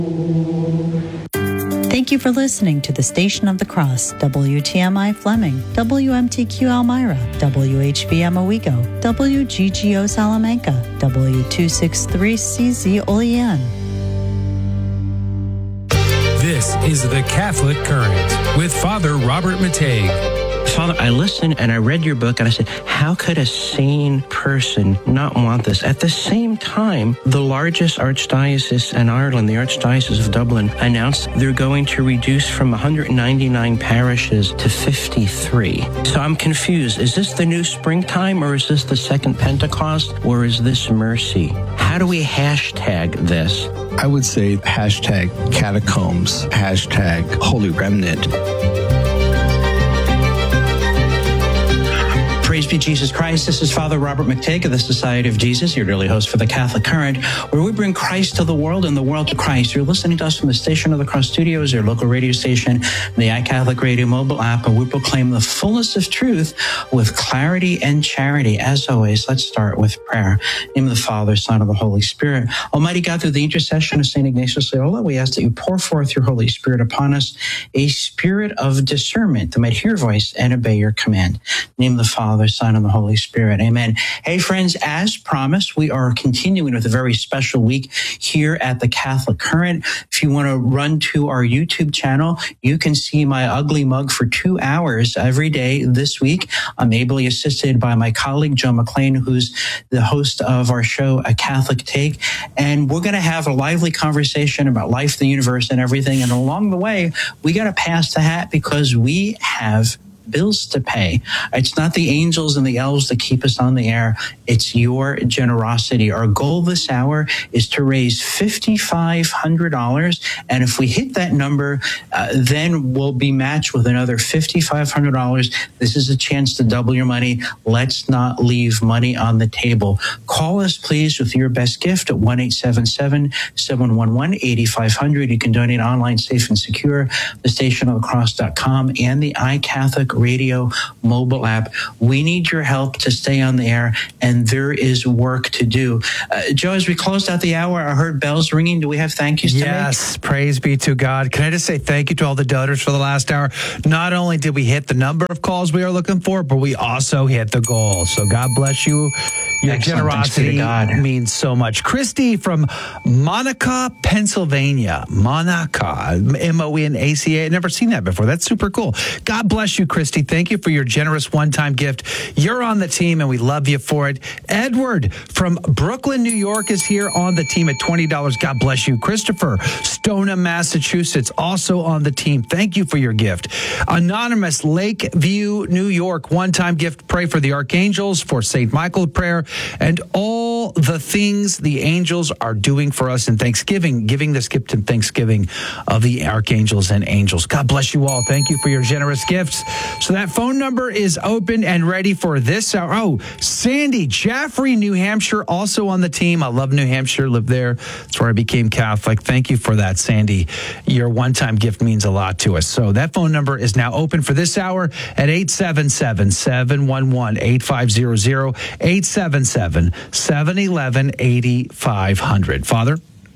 Thank you for listening to the Station of the Cross, WTMI Fleming, WMTQ Elmira, WHVM Owego, WGGO Salamanca, W263CZ Olean. This is the Catholic Current with Father Robert Matei. Father, I listened and I read your book and I said, how could a sane person not want this? At the same time, the largest archdiocese in Ireland, the Archdiocese of Dublin, announced they're going to reduce from 199 parishes to 53. So I'm confused. Is this the new springtime, or is this the second Pentecost, or is this mercy? How do we hashtag this? I would say hashtag catacombs, hashtag holy remnant. Praise be Jesus Christ. This is Father Robert McTague of the Society of Jesus, your daily host for the Catholic Current, where we bring Christ to the world and the world to Christ. You're listening to us from the Station of the Cross Studios, your local radio station, the iCatholic Radio mobile app, and we proclaim the fullness of truth with clarity and charity. As always, let's start with prayer. In the name of the Father, Son, and the Holy Spirit. Almighty God, through the intercession of St. Ignatius Loyola, we ask that you pour forth your Holy Spirit upon us, a spirit of discernment that might hear your voice and obey your command. In the name of the Father, Son, and the Holy Spirit. Amen. Hey, friends, as promised, we are continuing with a very special week here at the Catholic Current. If you want to run to our YouTube channel, you can see my ugly mug for 2 hours every day this week. I'm ably assisted by my colleague, Joe McLean, who's the host of our show, A Catholic Take. And we're going to have a lively conversation about life, the universe, and everything. And along the way, we got to pass the hat because we have bills to pay. It's not the angels and the elves that keep us on the air. It's your generosity. Our goal this hour is to raise $5,500. And if we hit that number, then we'll be matched with another $5,500. This is a chance to double your money. Let's not leave money on the table. Call us, please, with your best gift at 1-877-711-8500. You can donate online, safe and secure, thestationofthecross.com, and the iCatholic Radio mobile app. We need your help to stay on the air, and there is work to do. Joe, as we closed out the hour, I heard bells ringing. Do we have thank yous to make? Yes, praise be to God. Can I just say thank you to all the donors for the last hour? Not only did we hit the number of calls we are looking for, but we also hit the goal. So God bless you. Your generosity means so much. Christy from Monaca, Pennsylvania. Monaca, Monaca. I've never seen that before. That's super cool. God bless you, Christy. Thank you for your generous one-time gift. You're on the team, and we love you for it. Edward from Brooklyn, New York is here on the team at $20. God bless you. Christopher, Stoneham, Massachusetts, also on the team. Thank you for your gift. Anonymous, Lakeview, New York, one-time gift. Pray for the archangels, for St. Michael prayer, and all the things the angels are doing for us in Thanksgiving, giving this gift in Thanksgiving of the archangels and angels. God bless you all. Thank you for your generous gifts. So that phone number is open and ready for this hour. Oh, Sandy, Jaffrey, New Hampshire, also on the team. I love New Hampshire, lived there. That's where I became Catholic. Thank you for that, Sandy. Your one-time gift means a lot to us. So that phone number is now open for this hour at 877-711-8500, 877-711-8500. Father?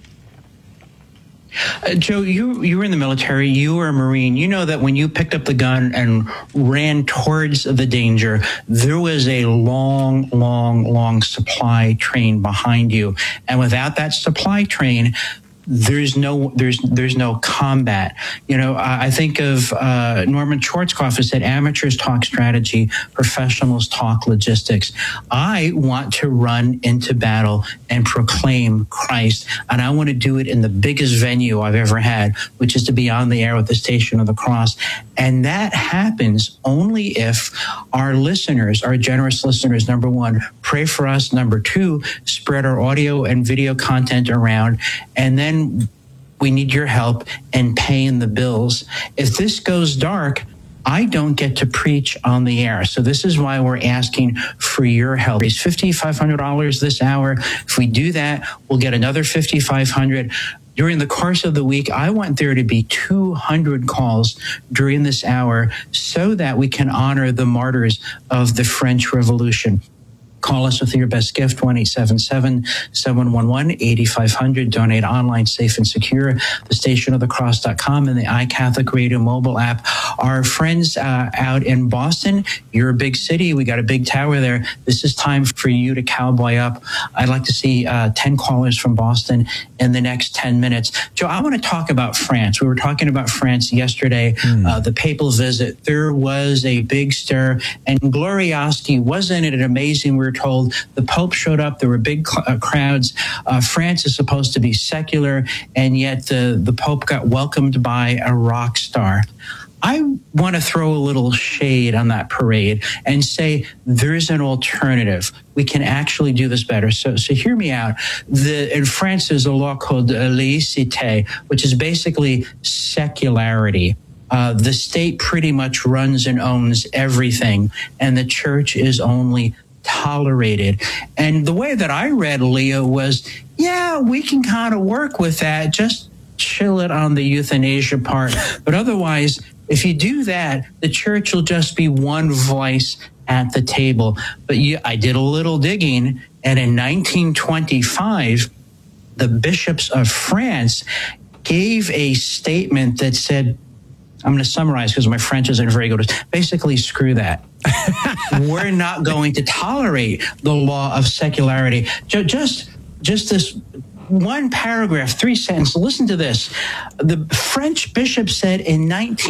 Joe, you were in the military. You were a Marine. You know that when you picked up the gun and ran towards the danger, there was a long supply train behind you. And without that supply train, there's no combat. You know, I think of Norman Schwarzkopf, who said, amateurs talk strategy, professionals talk logistics. I want to run into battle and proclaim Christ, and I want to do it in the biggest venue I've ever had, which is to be on the air with the Station of the Cross. And that happens only if our listeners, our generous listeners, number one, pray for us. Number two, spread our audio and video content around. And then we need your help in paying the bills. If this goes dark, I don't get to preach on the air. So this is why we're asking for your help. It's $5,500 this hour. If we do that, we'll get another $5,500. During the course of the week, I want there to be 200 calls during this hour so that we can honor the martyrs of the French Revolution. Call us with your best gift, 1-877-711-8500. Donate online, safe and secure. thestationofthecross.com and the iCatholic Radio mobile app. Our friends out in Boston, you're a big city. We got a big tower there. This is time for you to cowboy up. I'd like to see 10 callers from Boston in the next 10 minutes. Joe, I want to talk about France. We were talking about France yesterday, the papal visit. There was a big stir, and Glorioski, wasn't it amazing? We were told the Pope showed up. There were big crowds. France is supposed to be secular, and yet the Pope got welcomed by a rock star. I want to throw a little shade on that parade and say there's an alternative. We can actually do this better. So hear me out. In France, there's a law called laïcité, which is basically secularity. The state pretty much runs and owns everything, and the church is only tolerated. And the way that I read Leo was, yeah, we can kind of work with that. Just chill it on the euthanasia part. But otherwise, if you do that, the church will just be one voice at the table. But I did a little digging, and in 1925, the bishops of France gave a statement that said, I'm going to summarize because my French isn't very good. Basically, screw that. We're not going to tolerate the law of secularity. Just this one paragraph, 3 sentences. Listen to this. The French bishop said in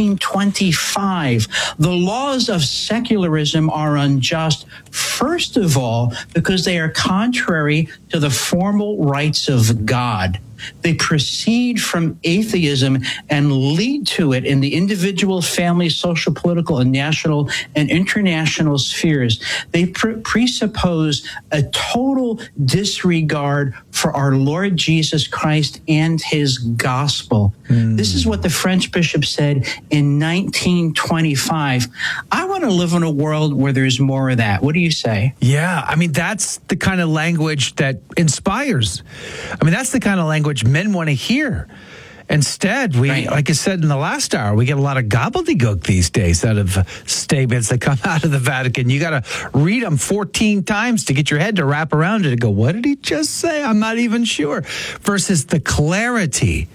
1925, the laws of secularism are unjust, first of all, because they are contrary to the formal rights of God. They proceed from atheism and lead to it in the individual, family, social, political, and national and international spheres. They presuppose a total disregard for our Lord Jesus Christ and his gospel. This is what the French bishop said in 1925. I want to live in a world where there's more of that. What do you say? Yeah, I mean, that's the kind of language that inspires. I mean, that's the kind of language men want to hear. Instead, like I said in the last hour, we get a lot of gobbledygook these days out of statements that come out of the Vatican. You got to read them 14 times to get your head to wrap around it and go, what did he just say? I'm not even sure. Versus the clarity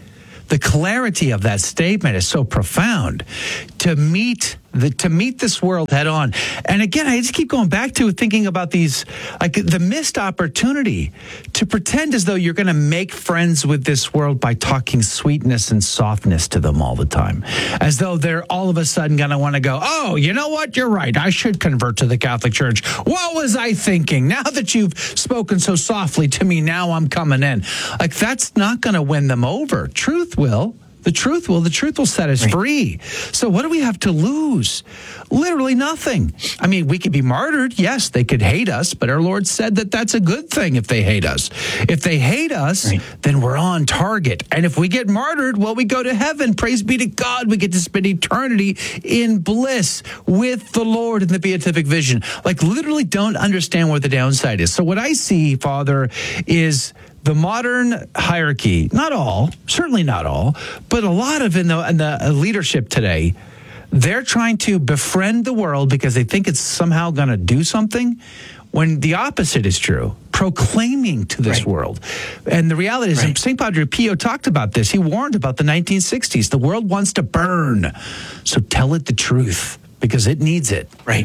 of that statement is so profound. To meet this world head on. And again, I just keep going back to thinking about these, like the missed opportunity to pretend as though you're going to make friends with this world by talking sweetness and softness to them all the time. As though they're all of a sudden going to want to go, oh, you know what? You're right. I should convert to the Catholic Church. What was I thinking? Now that you've spoken so softly to me, now I'm coming in. Like, that's not going to win them over. Truth will. The truth will set us free. So what do we have to lose? Literally nothing. I mean, we could be martyred. Yes, they could hate us, but our Lord said that that's a good thing if they hate us. If they hate us, then we're on target. And if we get martyred, well, we go to heaven. Praise be to God. We get to spend eternity in bliss with the Lord in the beatific vision. Like, literally don't understand what the downside is. So what I see, Father, is the modern hierarchy, not all, certainly not all, but a lot of in the leadership today, they're trying to befriend the world because they think it's somehow going to do something, when the opposite is true, proclaiming to this world. And the reality is, St. Padre Pio talked about this. He warned about the 1960s. The world wants to burn, so tell it the truth because it needs it. Right.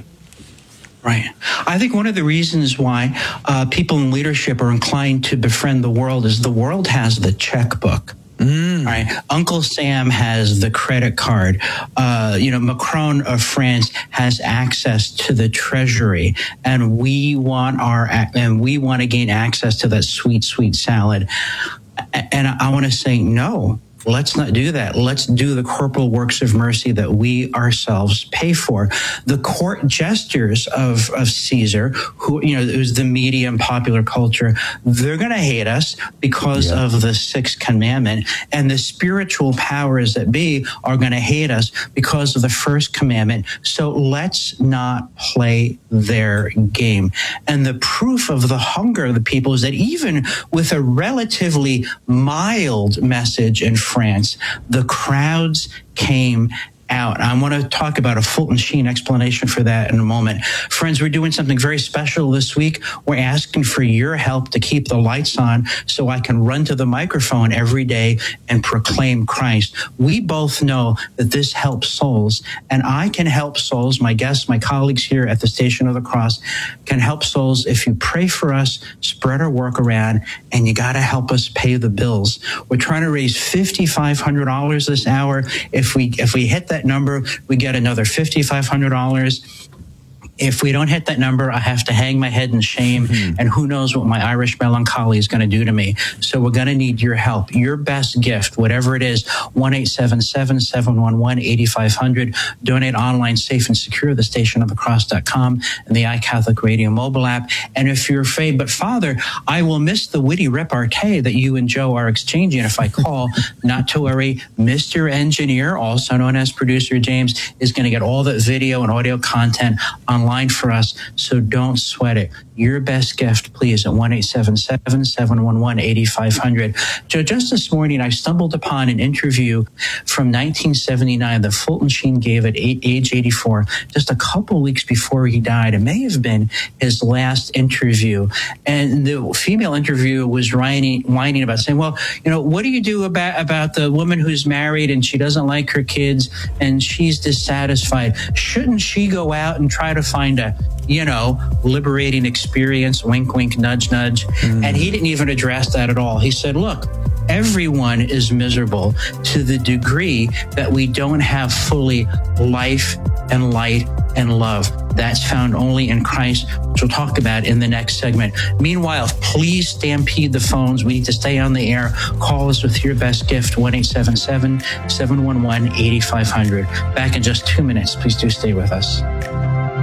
I think one of the reasons why people in leadership are inclined to befriend the world is the world has the checkbook. Right. Uncle Sam has the credit card. Macron of France has access to the treasury, and we want to gain access to that sweet, sweet salad. And I want to say, no. Let's not do that. Let's do the corporal works of mercy that we ourselves pay for. The court gestures of Caesar, who, it was the media and popular culture, they're going to hate us because of the sixth commandment. And the spiritual powers that be are going to hate us because of the first commandment. So let's not play their game. And the proof of the hunger of the people is that even with a relatively mild message in France, the crowds came out. I want to talk about a Fulton Sheen explanation for that in a moment. Friends, we're doing something very special this week. We're asking for your help to keep the lights on so I can run to the microphone every day and proclaim Christ. We both know that this helps souls, and I can help souls. My guests, my colleagues here at the Station of the Cross can help souls if you pray for us, spread our work around, and you got to help us pay the bills. We're trying to raise $5,500 this hour. If we hit that number, we get another $5,500. If we don't hit that number, I have to hang my head in shame, and who knows what my Irish melancholy is going to do to me. So we're going to need your help, your best gift, whatever it is, 1-877-711-8500. Donate online, safe and secure, thestationofthecross.com and the iCatholic Radio mobile app. And if you're afraid, but Father, I will miss the witty repartee that you and Joe are exchanging if I call, not to worry. Mr. Engineer, also known as Producer James, is going to get all the video and audio content online for us, so don't sweat it. Your best gift, please, at 1-877-711-8500. Joe, just this morning, I stumbled upon an interview from 1979 that Fulton Sheen gave at age 84, just a couple weeks before he died. It may have been his last interview. And the female interviewer was whining about saying, well, what do you do about the woman who's married and she doesn't like her kids and she's dissatisfied? Shouldn't she go out and try to find a liberating experience, wink, wink, nudge, nudge. And he didn't even address that at all. He said, look, everyone is miserable to the degree that we don't have fully life and light and love. That's found only in Christ, which we'll talk about in the next segment. Meanwhile, please stampede the phones. We need to stay on the air. Call us with your best gift, 1-877-711-8500. Back in just 2 minutes. Please do stay with us.